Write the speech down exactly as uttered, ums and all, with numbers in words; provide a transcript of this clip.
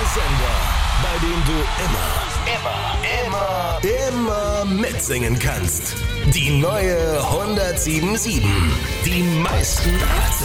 Sender, bei dem du immer, immer, immer, immer mitsingen kannst. Die neue hundertsieben Komma sieben. Die meisten achtzig